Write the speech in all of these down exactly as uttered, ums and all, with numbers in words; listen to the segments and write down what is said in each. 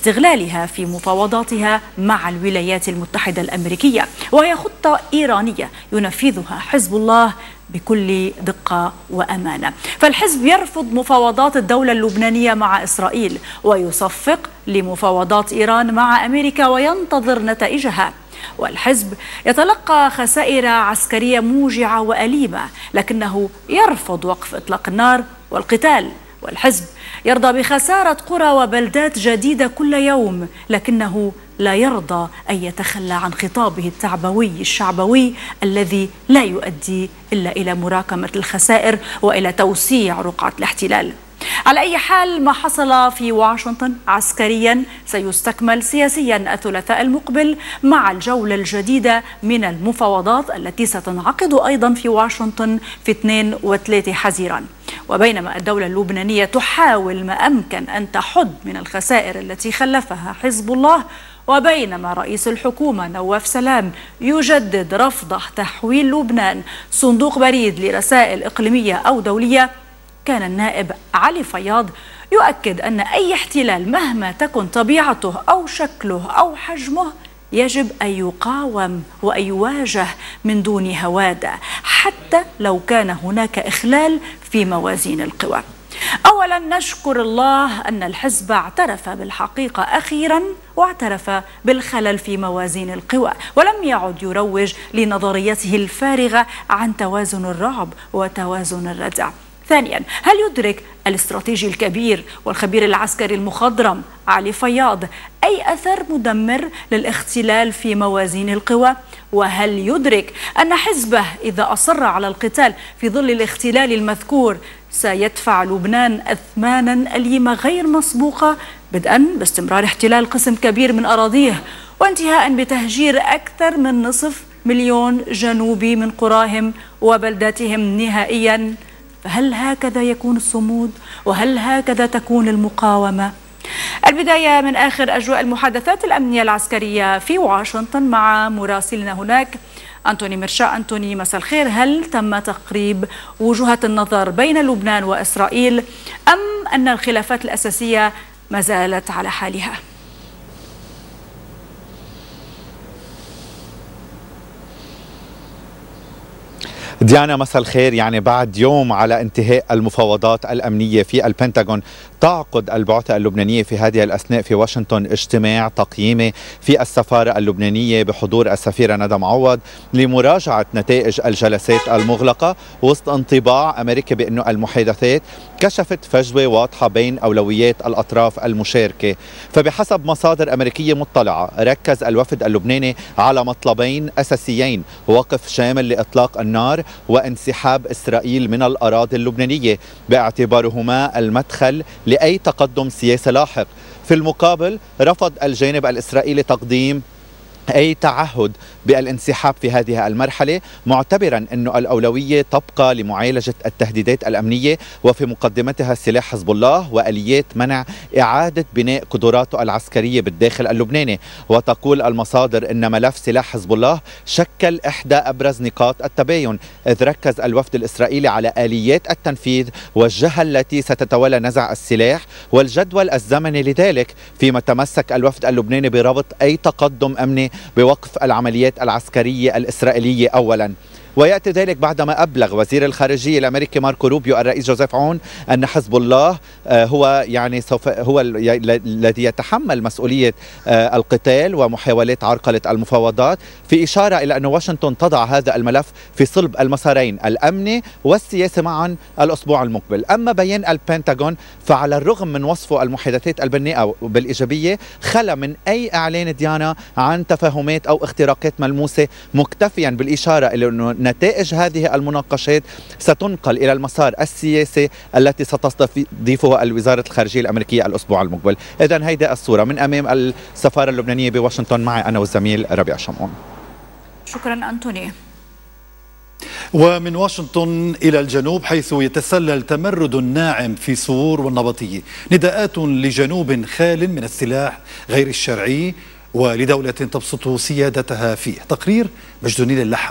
واستغلالها في مفاوضاتها مع الولايات المتحدة الأمريكية، وهي خطة إيرانية ينفذها حزب الله بكل دقة وأمانة. فالحزب يرفض مفاوضات الدولة اللبنانية مع إسرائيل ويصفق لمفاوضات إيران مع أمريكا وينتظر نتائجها. والحزب يتلقى خسائر عسكرية موجعة وأليمة، لكنه يرفض وقف إطلاق النار والقتال. والحزب يرضى بخسارة قرى وبلدات جديدة كل يوم، لكنه لا يرضى أن يتخلى عن خطابه التعبوي الشعبوي الذي لا يؤدي إلا إلى مراكمة الخسائر وإلى توسيع رقعة الاحتلال. على أي حال، ما حصل في واشنطن عسكريا سيستكمل سياسيا الثلاثاء المقبل مع الجولة الجديدة من المفاوضات التي ستنعقد أيضا في واشنطن في اثنين وثلاثة حزيران. وبينما الدولة اللبنانية تحاول ما أمكن أن تحد من الخسائر التي خلفها حزب الله، وبينما رئيس الحكومة نواف سلام يجدد رفضه تحويل لبنان صندوق بريد لرسائل إقليمية أو دولية، كان النائب علي فياض يؤكد أن أي احتلال مهما تكن طبيعته أو شكله أو حجمه يجب أن يقاوم وأن يواجه من دون هوادة، حتى لو كان هناك إخلال في موازين القوى. أولا، نشكر الله أن الحزب اعترف بالحقيقة أخيرا، واعترف بالخلل في موازين القوى، ولم يعد يروج لنظريته الفارغة عن توازن الرعب وتوازن الردع. ثانيا، هل يدرك الاستراتيجي الكبير والخبير العسكري المخضرم علي فياض أي أثر مدمر للاختلال في موازين القوى؟ وهل يدرك أن حزبه إذا أصر على القتال في ظل الاختلال المذكور سيدفع لبنان أثمانا أليمة غير مسبوقة، بدءا باستمرار احتلال قسم كبير من أراضيه، وانتهاء بتهجير أكثر من نصف مليون جنوبي من قراهم وبلداتهم نهائيا؟ فهل هكذا يكون الصمود؟ وهل هكذا تكون المقاومة؟ البداية من آخر أجواء المحادثات الأمنية العسكرية في واشنطن مع مراسلنا هناك أنتوني مرشا. أنتوني، مساء الخير. هل تم تقريب وجهات النظر بين لبنان وإسرائيل، أم أن الخلافات الأساسية ما زالت على حالها؟ ديانا، مساء الخير. يعني بعد يوم على انتهاء المفاوضات الأمنية في البنتاغون، تعقد البعثة اللبنانية في هذه الأثناء في واشنطن اجتماع تقييمي في السفارة اللبنانية بحضور السفيرة ندى معوض لمراجعة نتائج الجلسات المغلقة، وسط انطباع أمريكا بأنه المحادثات كشفت فجوة واضحة بين أولويات الأطراف المشاركة. فبحسب مصادر أمريكية مطلعة، ركز الوفد اللبناني على مطلبين أساسيين: وقف شامل لإطلاق النار وانسحاب إسرائيل من الأراضي اللبنانية، باعتبارهما المدخل لأي تقدم سياسي لاحق. في المقابل، رفض الجانب الإسرائيلي تقديم أي تعهد بالانسحاب في هذه المرحلة، معتبرا أن الأولوية تبقى لمعالجة التهديدات الأمنية، وفي مقدمتها سلاح حزب الله وآليات منع إعادة بناء قدراته العسكرية بالداخل اللبناني. وتقول المصادر أن ملف سلاح حزب الله شكل إحدى أبرز نقاط التباين، إذ ركز الوفد الإسرائيلي على آليات التنفيذ والجهة التي ستتولى نزع السلاح والجدول الزمني لذلك، فيما تمسك الوفد اللبناني بربط أي تقدم أمني بوقف العمليات العسكرية الإسرائيلية أولا. ويأتي ذلك بعدما أبلغ وزير الخارجية الأمريكي ماركو روبيو الرئيس جوزيف عون أن حزب الله هو يعني سوف هو الذي يتحمل مسؤولية القتال ومحاولات عرقلة المفاوضات، في إشارة إلى أن واشنطن تضع هذا الملف في صلب المسارين الأمني والسياسي معا الأسبوع المقبل. أما بيان البنتاغون فعلى الرغم من وصفه المحادثات البناءة بالإيجابية، خلا من أي إعلان ديانا عن تفاهمات أو اختراقات ملموسة، مكتفيا بالإشارة إلى أنه نتائج هذه المناقشات ستنقل إلى المسار السياسي التي ستستضيفها الوزارة الخارجية الأمريكية الأسبوع المقبل. إذن هيدا الصورة من أمام السفارة اللبنانية بواشنطن، معي أنا والزميل ربيع شمعون. شكرا أنتوني. ومن واشنطن إلى الجنوب، حيث يتسلل تمرد ناعم في صور والنبطية، نداءات لجنوب خال من السلاح غير الشرعي ولدولة تبسط سيادتها فيه. تقرير مجدونيل اللحى.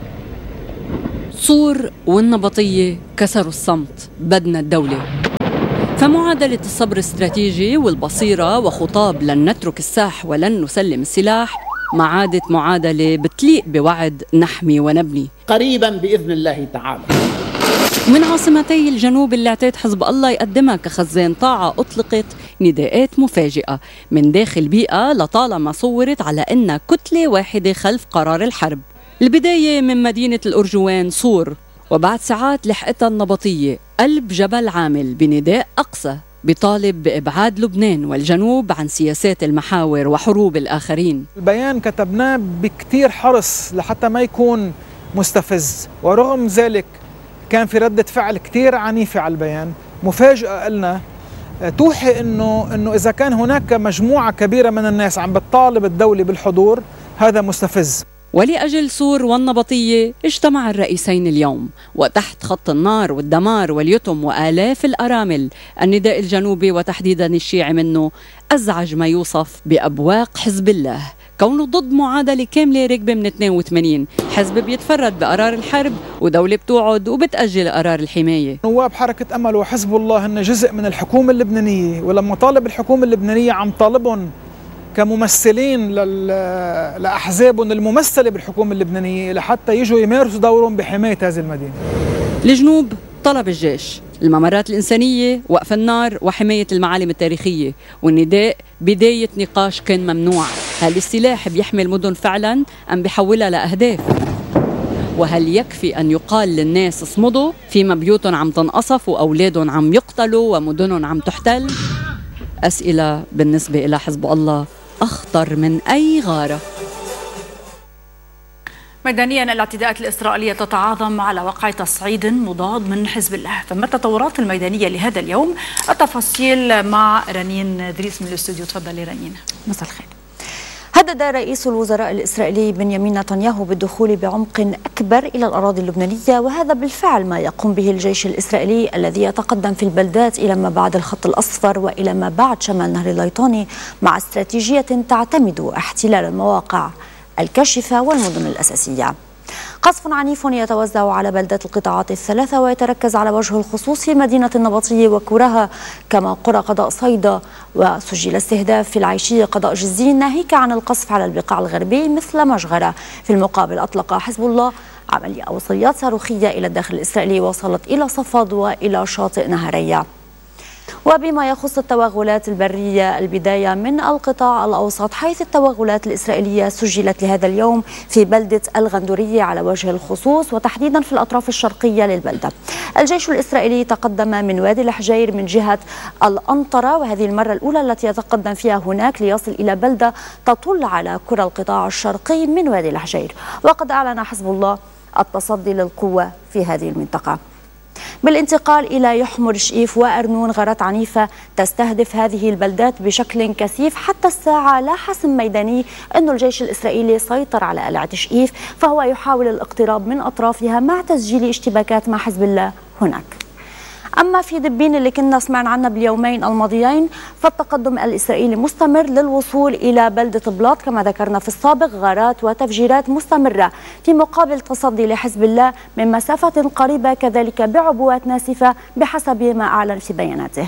صور والنبطية كسروا الصمت، بدنا الدولة. فمعادلة الصبر الاستراتيجي والبصيرة وخطاب لن نترك الساح ولن نسلم السلاح ما عادت معادلة بتليق بوعد نحمي ونبني قريبا بإذن الله تعالى. من عاصمتي الجنوب اللي اعتاد حزب الله يقدمها كخزان طاعة أطلقت نداءات مفاجئة من داخل بيئة لطالما صورت على أنها كتلة واحدة خلف قرار الحرب. البداية من مدينة الأرجوان صور، وبعد ساعات لحقتها النبطية قلب جبل عامل بنداء أقصى بطالب بإبعاد لبنان والجنوب عن سياسات المحاور وحروب الآخرين. البيان كتبناه بكتير حرص لحتى ما يكون مستفز، ورغم ذلك كان في ردة فعل كتير عنيفة على البيان. مفاجأة لنا توحي إنه إنه إذا كان هناك مجموعة كبيرة من الناس عم بتطالب الدولة بالحضور هذا مستفز. ولأجل صور والنبطية اجتمع الرئيسين اليوم، وتحت خط النار والدمار واليتم وآلاف الأرامل النداء الجنوبي وتحديدا الشيعي منه أزعج ما يوصف بأبواق حزب الله، كونه ضد معادلة كاملة راكبة من اثنين وثمانين، حزب بيتفرد بقرار الحرب ودولة بتوعد وبتأجل قرار الحماية. نواب حركة أمل وحزب الله هن جزء من الحكومة اللبنانية، ولما طالب الحكومة اللبنانية عم طالبهم كممثلين لأحزابهم الممثلة بالحكومة اللبنانية لحتى يجوا يمارسوا دورهم بحماية هذه المدينة. الجنوب طلب الجيش، الممرات الإنسانية، وقف النار وحماية المعالم التاريخية، والنداء بداية نقاش كان ممنوع. هل السلاح بيحمي المدن فعلا أم بيحولها لأهداف؟ وهل يكفي أن يقال للناس اصمدوا فيما بيوتهم عم تنقصف وأولادهم عم يقتلوا ومدنهم عم تحتل؟ أسئلة بالنسبة إلى حزب الله أخطر من أي غارة. ميدانيا الاعتداءات الإسرائيلية تتعاظم على وقع تصعيد مضاد من حزب الله، فما التطورات الميدانية لهذا اليوم؟ التفاصيل مع رنين إدريس من الاستوديو. تفضلي رنين. مساء الخير. هدد رئيس الوزراء الإسرائيلي بنيامين نتنياهو بالدخول بعمق أكبر إلى الأراضي اللبنانية، وهذا بالفعل ما يقوم به الجيش الإسرائيلي الذي يتقدم في البلدات إلى ما بعد الخط الأصفر وإلى ما بعد شمال نهر الليطاني، مع استراتيجية تعتمد احتلال المواقع الكاشفة والمدن الأساسية. قصف عنيف يتوزع على بلدات القطاعات الثلاثة ويتركز على وجه الخصوص في مدينة النبطية وكورها، كما قرى قضاء صيدا، وسجل استهداف في العيشية قضاء جزين، ناهيك عن القصف على البقاع الغربي مثل مجغرة. في المقابل أطلق حزب الله عملية وصليات صاروخية إلى الداخل الإسرائيلي وصلت إلى صفد وإلى شاطئ نهرية. وبما يخص التوغلات البرية، البداية من القطاع الأوسط، حيث التوغلات الإسرائيلية سجلت لهذا اليوم في بلدة الغندورية على وجه الخصوص، وتحديدا في الأطراف الشرقية للبلدة. الجيش الإسرائيلي تقدم من وادي الحجير من جهة الأنطرة، وهذه المرة الأولى التي يتقدم فيها هناك ليصل إلى بلدة تطل على كرة القطاع الشرقي من وادي الحجير. وقد أعلن حزب الله التصدي للقوة في هذه المنطقة. بالانتقال إلى يحمر شئيف وأرنون، غارات عنيفة تستهدف هذه البلدات بشكل كثيف. حتى الساعة لا حسم ميداني أن الجيش الإسرائيلي سيطر على قلعة شئيف، فهو يحاول الاقتراب من أطرافها مع تسجيل اشتباكات مع حزب الله هناك. أما في دبين اللي كنا سمعنا عنها باليومين الماضيين، فالتقدم الإسرائيلي مستمر للوصول إلى بلدة بلاط كما ذكرنا في السابق، غارات وتفجيرات مستمرة في مقابل تصدي لحزب الله من مسافة قريبة، كذلك بعبوات ناسفة بحسب ما أعلن في بياناته.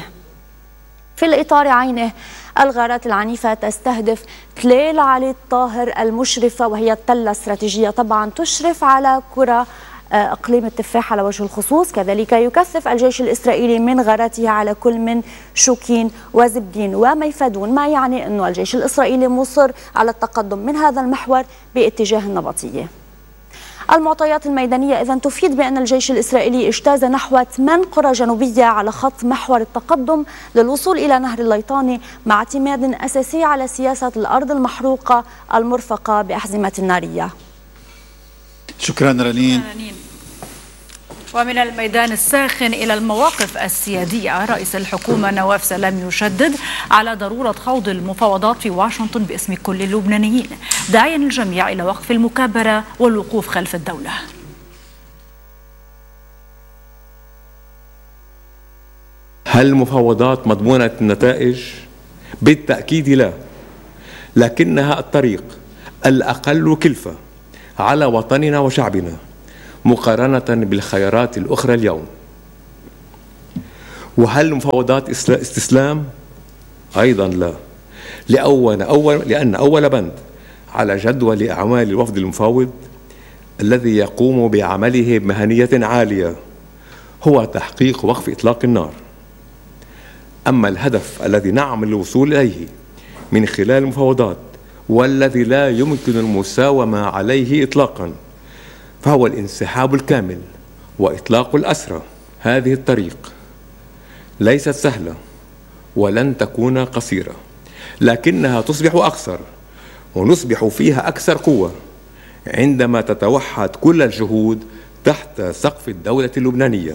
في الإطار عينه، الغارات العنيفة تستهدف تليل علي الطاهر المشرفة، وهي التلة استراتيجية طبعا تشرف على كرة أقليم التفاح على وجه الخصوص. كذلك يكثف الجيش الإسرائيلي من غاراتها على كل من شوكين وزبدين وميفدون، ما يعني أن الجيش الإسرائيلي مصر على التقدم من هذا المحور باتجاه النبطية. المعطيات الميدانية إذن تفيد بأن الجيش الإسرائيلي اجتاز نحو ثمان قرى جنوبية على خط محور التقدم للوصول إلى نهر الليطاني، مع اعتماد أساسي على سياسة الأرض المحروقة المرفقة بأحزمة نارية. شكرا رنين. ومن الميدان الساخن إلى المواقف السيادية، رئيس الحكومة نواف سلام يشدد على ضرورة خوض المفاوضات في واشنطن باسم كل اللبنانيين، داعيا الجميع إلى وقف المكابرة والوقوف خلف الدولة. هل المفاوضات مضمونة النتائج؟ بالتأكيد لا، لكنها الطريق الأقل كلفة على وطننا وشعبنا مقارنة بالخيارات الأخرى اليوم. وهل مفاوضات استسلام؟ أيضا لا، لأول أول لأن أول بند على جدول أعمال الوفد المفاوض الذي يقوم بعمله بمهنية عالية هو تحقيق وقف إطلاق النار. أما الهدف الذي نعمل الوصول إليه من خلال المفاوضات والذي لا يمكن المساومة عليه إطلاقا فهو الانسحاب الكامل وإطلاق الأسرى. هذه الطريق ليست سهلة ولن تكون قصيرة، لكنها تصبح أقصر ونصبح فيها أكثر قوة عندما تتوحد كل الجهود تحت سقف الدولة اللبنانية،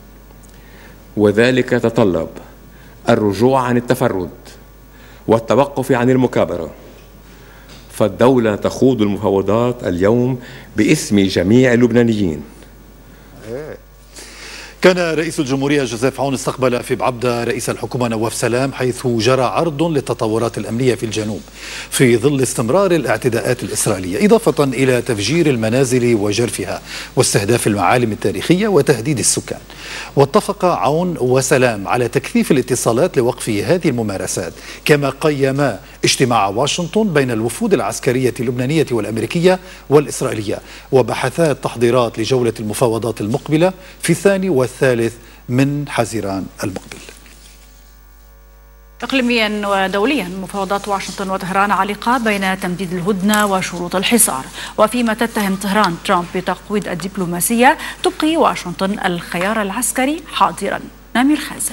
وذلك يتطلب الرجوع عن التفرد والتوقف عن المكابرة. فالدولة تخوض المفاوضات اليوم باسم جميع اللبنانيين. كان رئيس الجمهورية جوزيف عون استقبل في بعبدة رئيس الحكومة نواف سلام، حيث جرى عرض للتطورات الأمنية في الجنوب في ظل استمرار الاعتداءات الإسرائيلية، إضافة إلى تفجير المنازل وجرفها واستهداف المعالم التاريخية وتهديد السكان. واتفق عون وسلام على تكثيف الاتصالات لوقف هذه الممارسات، كما قيما اجتماع واشنطن بين الوفود العسكرية اللبنانية والأمريكية والإسرائيلية، وبحثا التحضيرات لجولة المفاوضات المقبلة في الثاني والثالث من حزيران المقبل. إقليميا ودوليا، مفاوضات واشنطن وطهران عالقة بين تمديد الهدنة وشروط الحصار، وفيما تتهم طهران ترامب بتقويض الدبلوماسية تبقي واشنطن الخيار العسكري حاضرا. نامير خازن.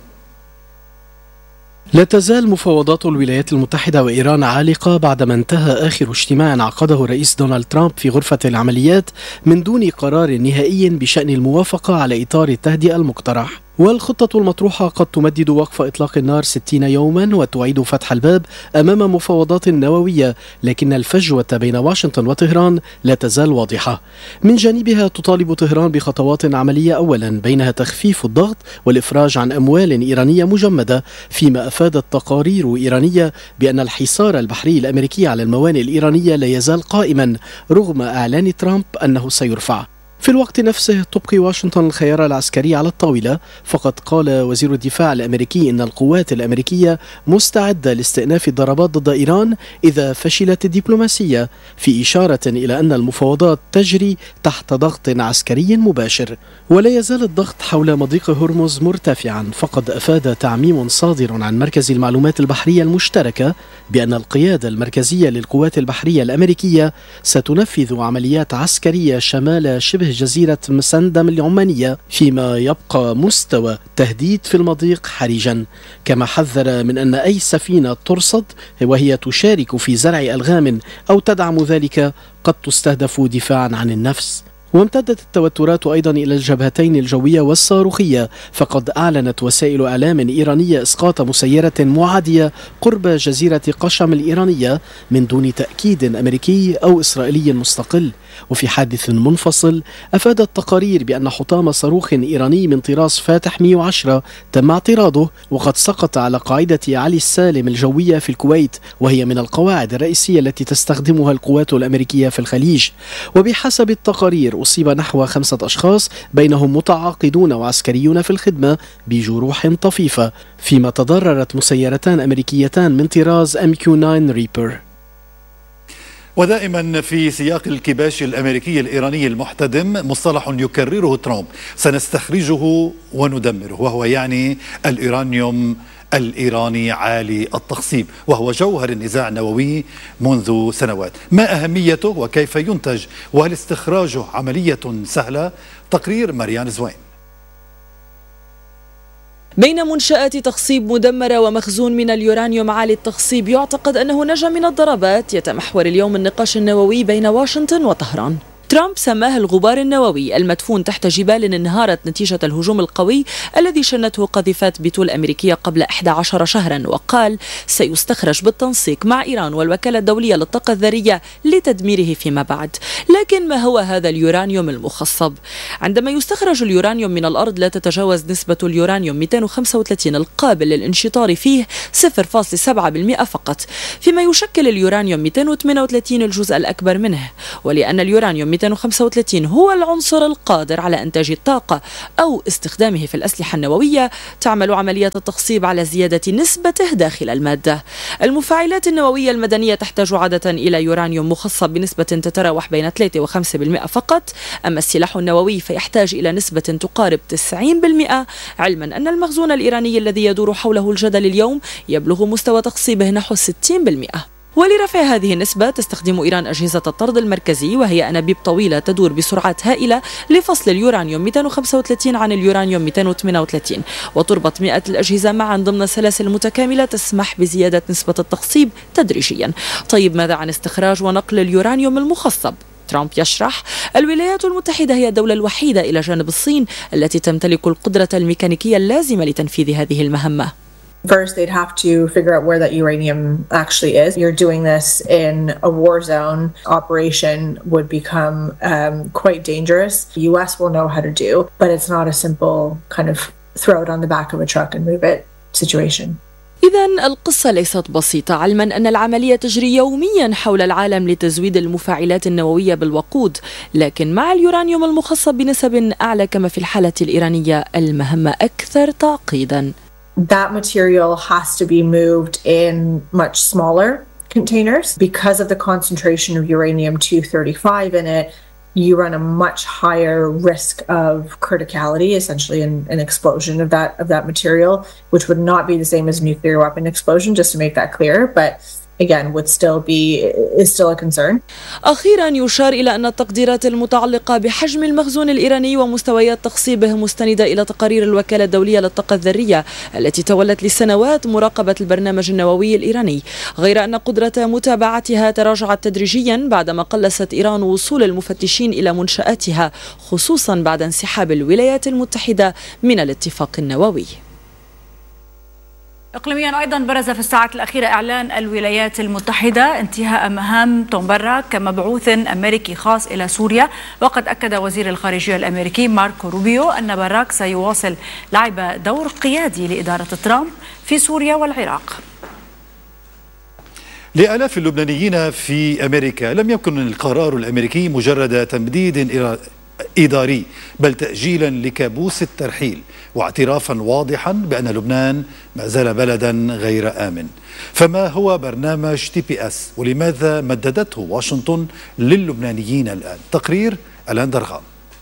لا تزال مفاوضات الولايات المتحدة وإيران عالقة بعدما انتهى آخر اجتماع عقده الرئيس دونالد ترامب في غرفة العمليات من دون قرار نهائي بشأن الموافقة على إطار التهدئة المقترح. والخطة المطروحة قد تمدد وقف إطلاق النار ستين يوما وتعيد فتح الباب أمام مفاوضات نووية، لكن الفجوة بين واشنطن وطهران لا تزال واضحة. من جانبها تطالب طهران بخطوات عملية، أولا بينها تخفيف الضغط والإفراج عن أموال إيرانية مجمدة، فيما أفادت تقارير إيرانية بأن الحصار البحري الأمريكي على الموانئ الإيرانية لا يزال قائما رغم إعلان ترامب أنه سيرفع. في الوقت نفسه تبقي واشنطن الخيار العسكري على الطاولة، فقد قال وزير الدفاع الأمريكي إن القوات الأمريكية مستعدة لاستئناف الضربات ضد إيران إذا فشلت الدبلوماسية، في إشارة إلى أن المفاوضات تجري تحت ضغط عسكري مباشر. ولا يزال الضغط حول مضيق هرمز مرتفعا، فقد أفاد تعميم صادر عن مركز المعلومات البحرية المشتركة بأن القيادة المركزية للقوات البحرية الأمريكية ستنفذ عمليات عسكرية شمال شبه جزيرة مسندم العمانية، فيما يبقى مستوى التهديد في المضيق حرجا. كما حذر من أن أي سفينة ترصد وهي تشارك في زرع ألغام أو تدعم ذلك قد تستهدف دفاعا عن النفس. وامتدت التوترات أيضا إلى الجبهتين الجوية والصاروخية، فقد أعلنت وسائل إعلام إيرانية إسقاط مسيرة معادية قرب جزيرة قشم الإيرانية من دون تأكيد أمريكي أو إسرائيلي مستقل. وفي حادث منفصل أفادت تقارير بأن حطام صاروخ إيراني من طراز فاتح مئة وعشرة تم اعتراضه وقد سقط على قاعدة علي السالم الجوية في الكويت، وهي من القواعد الرئيسية التي تستخدمها القوات الأمريكية في الخليج. وبحسب التقارير أصيب نحو خمسة أشخاص بينهم متعاقدون وعسكريون في الخدمة بجروح طفيفة، فيما تضررت مسيرتان أمريكيتان من طراز إم كيو تسعة ريبر. ودائما في سياق الكباش الأمريكي الإيراني المحتدم، مصطلح يكرره ترامب: سنستخرجه وندمره، وهو يعني الإيرانيوم الإيراني عالي التخصيب، وهو جوهر النزاع النووي منذ سنوات. ما أهميته وكيف ينتج، وهل استخراجه عملية سهلة؟ تقرير مريان زوين. بين منشآت تخصيب مدمرة ومخزون من اليورانيوم عالي التخصيب يعتقد أنه نجا من الضربات، يتمحور اليوم النقاش النووي بين واشنطن وطهران. ترامب سماه الغبار النووي المدفون تحت جبال انهارت نتيجة الهجوم القوي الذي شنته قاذفات بتول أمريكية قبل إحدى عشرة شهرا، وقال سيستخرج بالتنسيق مع إيران والوكالة الدولية للطاقة الذرية لتدميره فيما بعد. لكن ما هو هذا اليورانيوم المخصب؟ عندما يستخرج اليورانيوم من الأرض لا تتجاوز نسبة اليورانيوم مئتين وخمسة وثلاثين القابل للانشطار فيه صفر فاصلة سبعة بالمئة فقط، فيما يشكل اليورانيوم مئتين وثمانية وثلاثين الجزء الأكبر منه. ولأن اليورانيوم مئتين مئتين وخمسة وثلاثين هو العنصر القادر على إنتاج الطاقة أو استخدامه في الأسلحة النووية، تعمل عمليات التخصيب على زيادة نسبته داخل المادة. المفاعلات النووية المدنية تحتاج عادة إلى يورانيوم مخصب بنسبة تتراوح بين ثلاثة وخمسة بالمئة فقط، أما السلاح النووي فيحتاج إلى نسبة تقارب تسعين بالمئة، علما أن المخزون الإيراني الذي يدور حوله الجدل اليوم يبلغ مستوى تخصيبه نحو ستين بالمئة. ولرفع هذه النسبة تستخدم إيران أجهزة الطرد المركزي، وهي أنابيب طويلة تدور بسرعات هائلة لفصل اليورانيوم مئتين وخمسة وثلاثين عن اليورانيوم مئتين وثمانية وثلاثين، وتربط مئات الأجهزة معا ضمن سلاسل متكاملة تسمح بزيادة نسبة التخصيب تدريجيا. طيب ماذا عن استخراج ونقل اليورانيوم المخصب؟ ترامب يشرح: الولايات المتحدة هي الدولة الوحيدة إلى جانب الصين التي تمتلك القدرة الميكانيكية اللازمة لتنفيذ هذه المهمة. First, they'd have to figure out where that uranium actually is. You're doing this in a war zone. Operation would become um, quite dangerous. The U S will know how to do, but it's not a simple kind of throw it on the back of a truck and move it situation. إذن القصة ليست بسيطة، علما أن العملية تجري يوميا حول العالم لتزويد المفاعلات النووية بالوقود، لكن مع اليورانيوم المخصب بنسب أعلى كما في الحالة الإيرانية المهمة أكثر تعقيدا. That material has to be moved in much smaller containers because of the concentration of uranium two thirty-five in it. You run a much higher risk of criticality, essentially an, an explosion of that of that material, which would not be the same as a nuclear weapon explosion, just to make that clear, but again would still be is still a concern. أخيرا يشار إلى أن التقديرات المتعلقة بحجم المخزون الإيراني ومستويات تخصيبه مستندة إلى تقارير الوكالة الدولية للطاقة الذرية التي تولت لسنوات مراقبة البرنامج النووي الإيراني، غير أن قدرة متابعتها تراجعت تدريجيا بعدما قلصت إيران وصول المفتشين إلى منشآتها، خصوصا بعد انسحاب الولايات المتحدة من الاتفاق النووي. إقليميا أيضا برز في الساعات الأخيرة إعلان الولايات المتحدة انتهاء مهام توم باراك كمبعوث أمريكي خاص إلى سوريا، وقد أكد وزير الخارجية الأمريكي ماركو روبيو أن باراك سيواصل لعب دور قيادي لإدارة ترامب في سوريا والعراق. لآلاف اللبنانيين في أمريكا لم يكن القرار الأمريكي مجرد تمديد إداري، بل تأجيلا لكابوس الترحيل واعترافا واضحا بأن لبنان ما زال بلدا غير آمن. فما هو برنامج تي بي اس ولماذا مددته واشنطن للبنانيين الآن؟ تقرير ألان درغام.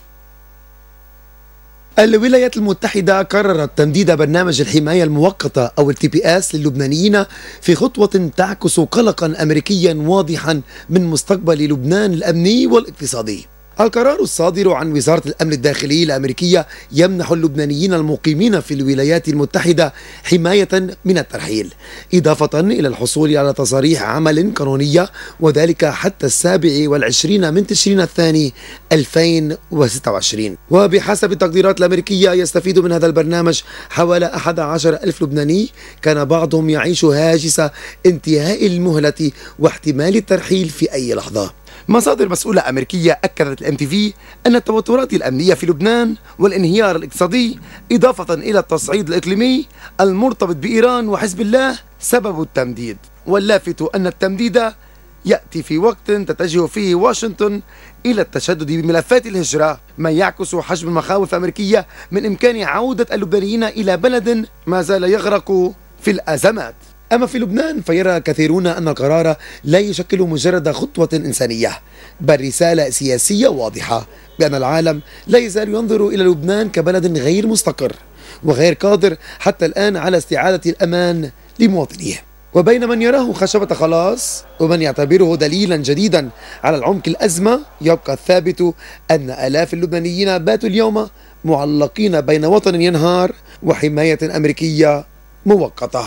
الولايات المتحدة قررت تمديد برنامج الحماية المؤقتة أو التي بي اس للبنانيين في خطوة تعكس قلقا أمريكيا واضحا من مستقبل لبنان الأمني والاقتصادي. القرار الصادر عن وزارة الأمن الداخلي الأمريكية يمنح اللبنانيين المقيمين في الولايات المتحدة حماية من الترحيل، إضافة إلى الحصول على تصاريح عمل قانونية، وذلك حتى السابع والعشرين من تشرين الثاني ألفين وستة وعشرين. وبحسب التقديرات الأمريكية يستفيد من هذا البرنامج حوالي أحد عشر ألف لبناني، كان بعضهم يعيش هاجس انتهاء المهلة واحتمال الترحيل في أي لحظة. مصادر مسؤولة أمريكية أكدت الام تي في أن التوترات الأمنية في لبنان والانهيار الاقتصادي إضافة إلى التصعيد الإقليمي المرتبط بإيران وحزب الله سبب التمديد، واللافت أن التمديد يأتي في وقت تتجه فيه واشنطن إلى التشدد بملفات الهجرة، ما يعكس حجم المخاوف الأمريكية من إمكان عودة اللبنانيين إلى بلد ما زال يغرق في الأزمات. أما في لبنان فيرى كثيرون أن القرار لا يشكل مجرد خطوة إنسانية، بل رسالة سياسية واضحة بأن العالم لا يزال ينظر إلى لبنان كبلد غير مستقر وغير قادر حتى الآن على استعادة الأمان لمواطنيه. وبين من يراه خشبة خلاص ومن يعتبره دليلا جديدا على العمق الأزمة، يبقى الثابت أن آلاف اللبنانيين باتوا اليوم معلقين بين وطن ينهار وحماية أمريكية مؤقتة.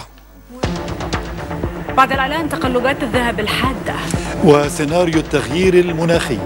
بعد الإعلان تقلبات الذهب الحادة وسيناريو التغيير المناخي.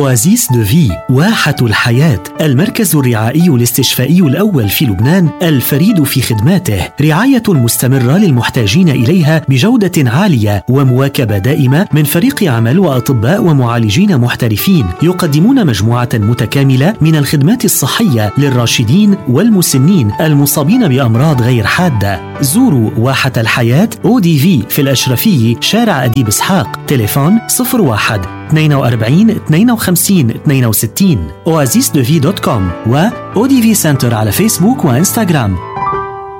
أوازيس دو في، واحة الحياة، المركز الرعائي الاستشفائي الأول في لبنان الفريد في خدماته، رعاية مستمرة للمحتاجين إليها بجودة عالية ومواكبة دائمة من فريق عمل وأطباء ومعالجين محترفين يقدمون مجموعة متكاملة من الخدمات الصحية للراشدين والمسنين المصابين بأمراض غير حادة. زوروا واحة الحياة أو دي في في الأشرفية شارع أديب إسحاق، تليفون صفر واحد اثنين وأربعين اثنين وخمسين اثنين وستين، أوازيس دو في دوت كوم و أو دي في سنتر على فيسبوك وإنستغرام.